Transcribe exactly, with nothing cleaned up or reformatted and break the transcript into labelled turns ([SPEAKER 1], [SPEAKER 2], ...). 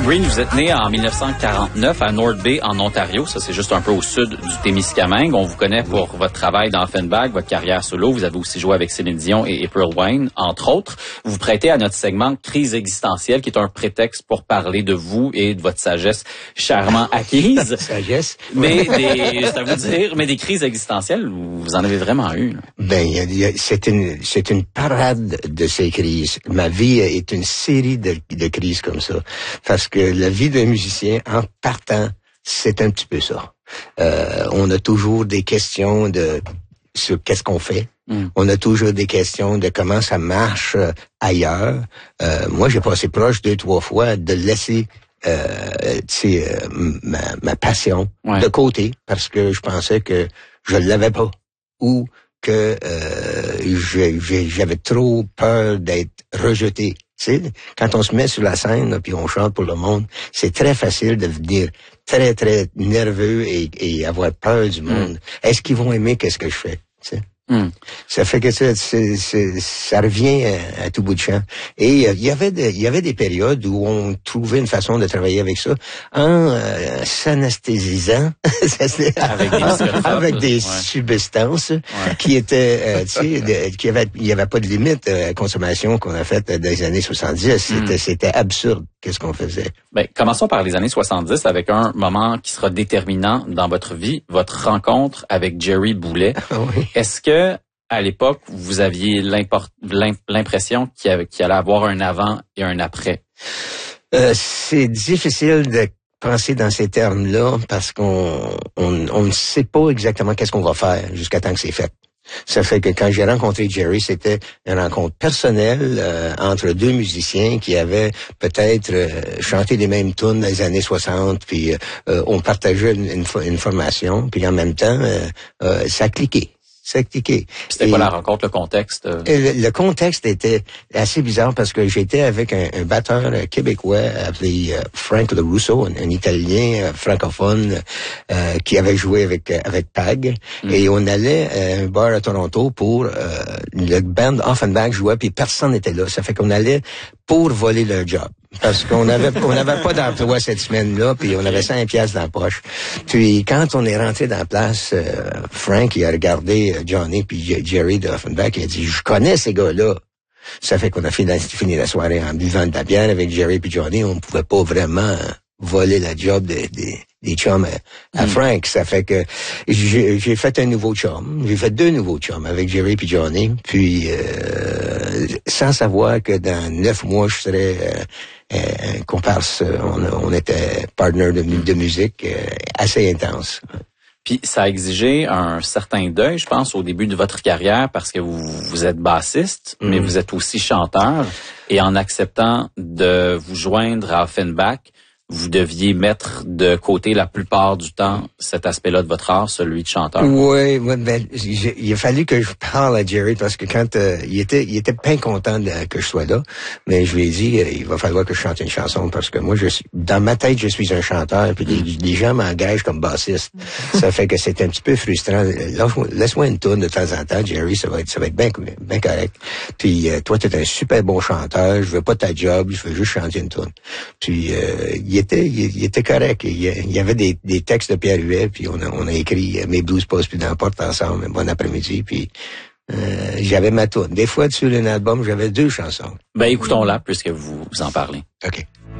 [SPEAKER 1] Green, vous êtes né en dix-neuf cent quarante-neuf à North Bay, en Ontario. Ça, c'est juste un peu au sud du Témiscamingue. On vous connaît pour votre travail dans Offenbach, votre carrière solo. Vous avez aussi joué avec Céline Dion et April Wayne, entre autres. Vous vous prêtez à notre segment Crise existentielle, qui est un prétexte pour parler de vous et de votre sagesse chèrement acquise.
[SPEAKER 2] Sagesse.
[SPEAKER 1] Mais des, c'est à vous dire, mais des crises existentielles, vous en avez vraiment eu. Là.
[SPEAKER 2] Ben, y a, y a, c'est une, c'est une parade de ces crises. Ma vie est une série de, de crises comme ça. Parce que la vie d'un musicien, en partant, c'est un petit peu ça. Euh, on a toujours des questions de sur qu'est-ce qu'on fait. Mm. On a toujours des questions de comment ça marche euh, ailleurs. Euh, moi, j'ai passé proche deux, trois fois de laisser euh, tu sais, euh, ma, ma passion ouais. de côté parce que je pensais que je l'avais pas ou que euh, j'avais trop peur d'être rejeté. Tu sais, quand on se met sur la scène là, puis on chante pour le monde, c'est très facile de devenir très, très nerveux et, et avoir peur du monde. Mm. Est-ce qu'ils vont aimer qu'est-ce que je fais? Tu sais? Mm. Ça fait que ça, c'est, c'est, ça revient à, à tout bout de champ. Et il euh, y avait des, il y avait des périodes où on trouvait une façon de travailler avec ça en euh, s'anesthésisant avec des, avec des ouais. substances ouais. qui étaient, euh, tu sais, de, qui avait, il y avait pas de limite à la consommation qu'on a faite dans les années soixante-dix. C'était, mm. c'était absurde. Qu'est-ce qu'on faisait?
[SPEAKER 1] Ben, commençons par les années soixante-dix avec un moment qui sera déterminant dans votre vie, votre rencontre avec Jerry Boulet.
[SPEAKER 2] Oui.
[SPEAKER 1] Est-ce que, à l'époque, vous aviez l'impression qu'il, y avait, qu'il allait avoir un avant et un après?
[SPEAKER 2] Euh, c'est difficile de penser dans ces termes-là parce qu'on on, on ne sait pas exactement qu'est-ce qu'on va faire jusqu'à temps que c'est fait. Ça fait que quand j'ai rencontré Jerry, c'était une rencontre personnelle euh, entre deux musiciens qui avaient peut-être euh, chanté les mêmes tunes dans les années soixante, puis euh, on partageait une, une, une formation, puis en même temps, euh, euh, ça a cliqué. Ça a cliqué.
[SPEAKER 1] C'était quoi la rencontre, le contexte?
[SPEAKER 2] Le, le contexte était assez bizarre parce que j'étais avec un, un batteur québécois appelé euh, Frank LaRusso, un, un Italien euh, francophone euh, qui avait joué avec avec Pag. Mm. Et on allait à un bar à Toronto pour euh, le band Offenbach jouait puis personne n'était là. Ça fait qu'on allait pour voler leur job. Parce qu'on avait on n'avait pas d'emploi cette semaine-là, puis on avait cinq piastres dans la poche. Puis quand on est rentré dans la place, euh, Frank, il a regardé Johnny puis Jerry de Offenbach, il a dit « Je connais ces gars-là ». Ça fait qu'on a fini, fini la soirée en buvant de la bière avec Jerry puis Johnny. On ne pouvait pas vraiment voler la job des de, des chums à, à mm. Frank. Ça fait que j'ai, j'ai fait un nouveau chum. J'ai fait deux nouveaux chums avec Jerry puis Johnny. Puis euh, sans savoir que dans neuf mois, je serais euh, un comparse. On, on était partner de, de musique euh, assez intense.
[SPEAKER 1] Puis ça a exigé un certain deuil, je pense, au début de votre carrière parce que vous, vous êtes bassiste, mm. mais vous êtes aussi chanteur. Et en acceptant de vous joindre à Offenbach, vous deviez mettre de côté la plupart du temps cet aspect-là de votre art, celui de chanteur.
[SPEAKER 2] Oui, oui, ben, il a fallu que je parle à Jerry parce que quand euh, il était, il était bien content de, que je sois là, mais je lui ai dit, euh, il va falloir que je chante une chanson parce que moi, je suis, dans ma tête, je suis un chanteur, puis les, les gens m'engagent comme bassiste. Ça fait que c'est un petit peu frustrant. Laisse-moi une tourne de temps en temps, Jerry, ça va être, ça va être bien, bien correct. Puis euh, toi, t'es un super bon chanteur, je veux pas ta job, je veux juste chanter une tourne. Puis euh, il était, il, il était correct. Il, il y avait des, des textes de Pierre Huet, puis on a, on a écrit Mes blues passent plus dans la porte ensemble, un bon après-midi, puis euh, j'avais ma tourne. Des fois, sur un album, j'avais deux chansons.
[SPEAKER 1] Ben, écoutons-la, puisque vous, vous en parlez.
[SPEAKER 2] OK.